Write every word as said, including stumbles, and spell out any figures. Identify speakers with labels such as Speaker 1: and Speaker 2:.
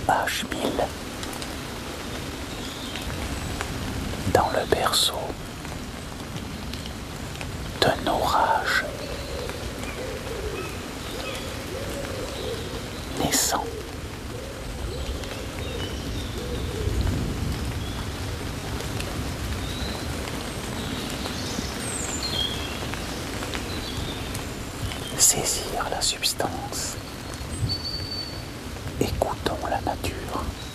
Speaker 1: H mille. Dans le berceau d'un orage naissant. Saisir la substance. Écoutons la nature.